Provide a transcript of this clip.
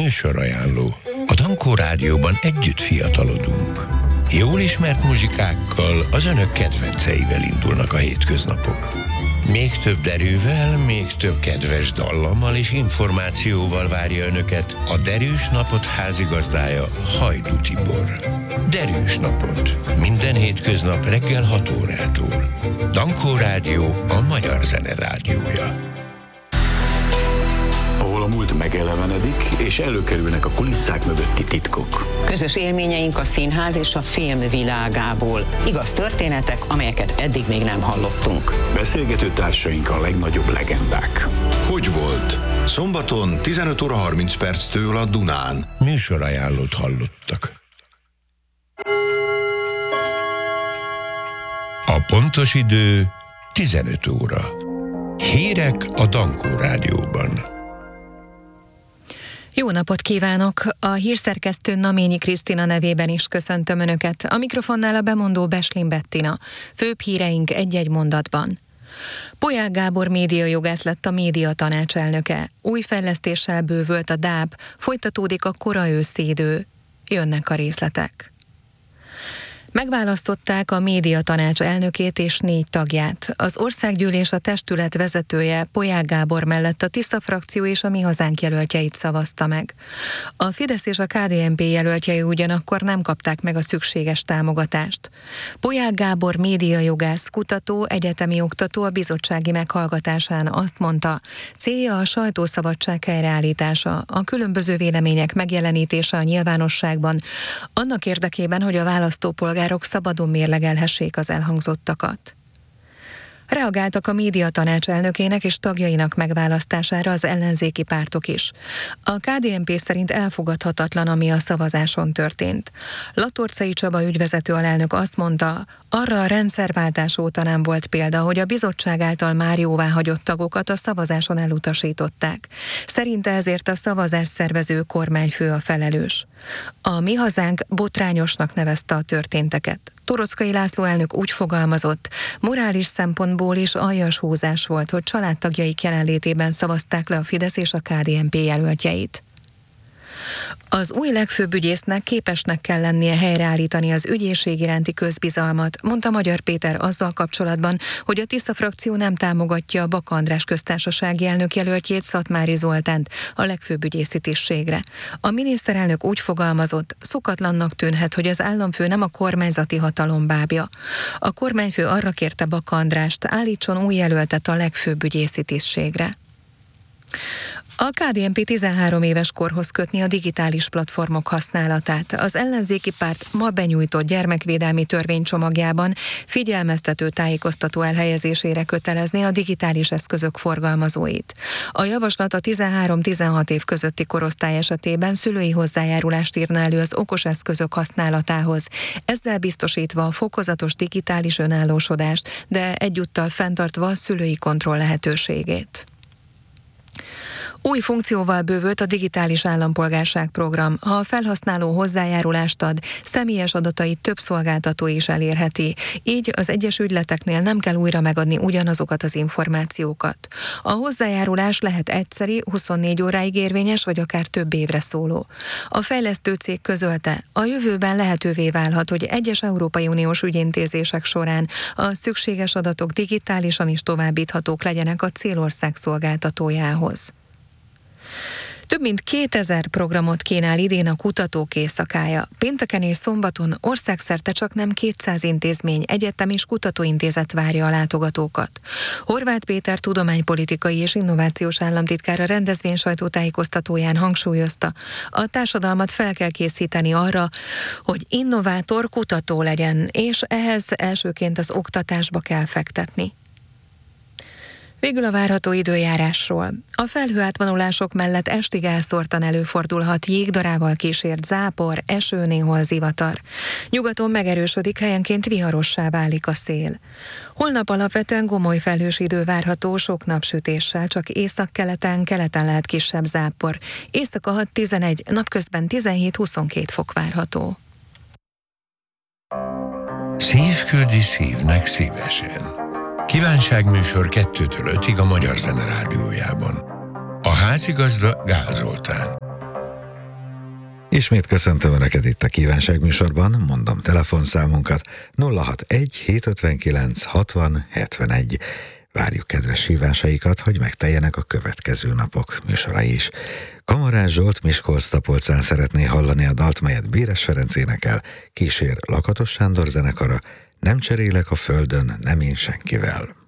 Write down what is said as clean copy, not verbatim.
Műsorajánló. A Dankó Rádióban együtt fiatalodunk. Jól ismert muzsikákkal, az önök kedvenceivel indulnak a hétköznapok. Még több derűvel, még több kedves dallammal és információval várja önöket a Derűs Napot házigazdája, Hajdú Tibor. Derűs Napot. Minden hétköznap reggel 6 órától. Dankó Rádió, a magyar zene rádiója. Ahol a múlt megelevenedik, és előkerülnek a kulisszák mögötti titkok. Közös élményeink a színház és a film világából. Igaz történetek, amelyeket eddig még nem hallottunk. Beszélgető társaink a legnagyobb legendák. Hogy volt? Szombaton 15 óra 30 perctől a Dunán. Műsorajánlót hallottak. A pontos idő 15 óra. Hírek a Dankó Rádióban. Jó napot kívánok! A hírszerkesztő Naményi Krisztina nevében is köszöntöm Önöket. A mikrofonnál a bemondó Beslin Bettina. Főbb híreink egy-egy mondatban. Polyák Gábor médiajogász lett a médiatanács elnöke. Új fejlesztéssel bővült a DÁB, folytatódik a kora őszi idő. Jönnek a részletek. Megválasztották a médiatanács elnökét és 4 tagját. Az országgyűlés a testület vezetője Polyák Gábor mellett a Tisza frakció és a Mi Hazánk jelöltjeit szavazta meg. A Fidesz és a KDNP jelöltjei ugyanakkor nem kapták meg a szükséges támogatást. Polyák Gábor médiajogász, kutató, egyetemi oktató a bizottsági meghallgatásán azt mondta, célja a sajtószabadság helyreállítása, a különböző vélemények megjelenítése a nyilvánosságban, annak érdekében, hogy a választópolgárok szabadon mérlegelhessék az elhangzottakat. Reagáltak a médiatanács elnökének és tagjainak megválasztására az ellenzéki pártok is. A KDNP szerint elfogadhatatlan, ami a szavazáson történt. Latorcai Csaba ügyvezető alelnök azt mondta, arra a rendszerváltás óta nem volt példa, hogy a bizottság által már jóváhagyott tagokat a szavazáson elutasították. Szerinte ezért a szavazás szervező kormányfő a felelős. A Mi Hazánk botrányosnak nevezte a történteket. Toroczkai László elnök úgy fogalmazott, morális szempontból is aljas húzás volt, hogy családtagjaik jelenlétében szavazták le a Fidesz és a KDNP jelöltjeit. Az új legfőbb ügyésznek képesnek kell lennie helyreállítani az ügyészség iránti közbizalmat, mondta Magyar Péter azzal kapcsolatban, hogy a Tisza frakció nem támogatja a Baka András köztársasági elnök jelöltjét, Szatmári Zoltánt a legfőbb ügyészi tisztségre. A miniszterelnök úgy fogalmazott, szokatlannak tűnhet, hogy az államfő nem a kormányzati hatalom bábja. A kormányfő arra kérte Baka Andrást, állítson új jelöltet a legfőbb ügyészi tisztségre. A KDNP 13 éves korhoz kötni a digitális platformok használatát. Az ellenzéki párt ma benyújtott gyermekvédelmi törvénycsomagjában figyelmeztető tájékoztató elhelyezésére kötelezné a digitális eszközök forgalmazóit. A javaslat a 13-16 év közötti korosztály esetében szülői hozzájárulást írna elő az okos eszközök használatához, ezzel biztosítva a fokozatos digitális önállósodást, de egyúttal fenntartva a szülői kontroll lehetőségét. Új funkcióval bővült a digitális állampolgárság program. Ha a felhasználó hozzájárulást ad, személyes adatait több szolgáltató is elérheti. Így az egyes ügyleteknél nem kell újra megadni ugyanazokat az információkat. A hozzájárulás lehet egyszeri, 24 óráig érvényes, vagy akár több évre szóló. A fejlesztő cég közölte, a jövőben lehetővé válhat, hogy egyes Európai Uniós ügyintézések során a szükséges adatok digitálisan is továbbíthatók legyenek a célország szolgáltatójához. Több mint 2000 programot kínál idén a Kutatók Éjszakája. Pénteken és szombaton országszerte csaknem 200 intézmény, egyetem és kutatóintézet várja a látogatókat. Horváth Péter tudománypolitikai és innovációs államtitkár a rendezvény sajtótájékoztatóján hangsúlyozta, a társadalmat fel kell készíteni arra, hogy innovátor kutató legyen, és ehhez elsőként az oktatásba kell fektetni. Végül a várható időjárásról. A felhőátvonulások mellett estig elszórtan előfordulhat jégdarával kísért zápor, eső, néhol zivatar. Nyugaton megerősödik, helyenként viharossá válik a szél. Holnap alapvetően gomoly felhős idő várható, sok napsütéssel, csak északkeleten, keleten lehet kisebb zápor. Éjszaka 6-11, napközben 17-22 fok várható. Szív küldi szívnek szívesen. Kívánságműsor 2-től 5-ig a Magyar Zene Rádiójában. A házigazda Gál Zoltán. Ismét köszöntöm Önöket itt a Kívánság műsorban, mondom telefonszámunkat 061 759 60 71. Várjuk kedves hívásaikat, hogy megteljenek a következő napok műsorai is. Kamarás Zsolt Miskolc-Tapolcán szeretné hallani a dalt, melyet Béres Ferenc énekel, kísér Lakatos Sándor zenekara, Nem cserélek a földön, nem én senkivel.